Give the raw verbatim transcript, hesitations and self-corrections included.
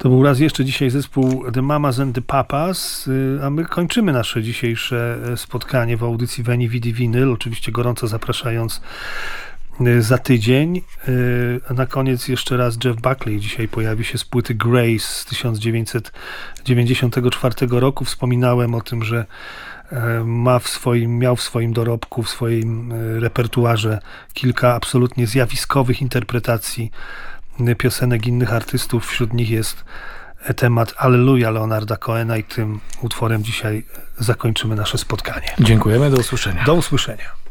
To był raz jeszcze dzisiaj zespół The Mamas and the Papas, a my kończymy nasze dzisiejsze spotkanie w audycji Veni Vidi Vinyl, oczywiście gorąco zapraszając za tydzień. Na koniec jeszcze raz Jeff Buckley dzisiaj pojawi się z płyty Grace z tysiąc dziewięćset dziewięćdziesiątego czwartego roku. Wspominałem o tym, że ma w swoim, miał w swoim dorobku, w swoim repertuarze kilka absolutnie zjawiskowych interpretacji piosenek innych artystów. Wśród nich jest temat Alleluja Leonarda Cohena i tym utworem dzisiaj zakończymy nasze spotkanie. Dziękujemy, do usłyszenia. Do usłyszenia.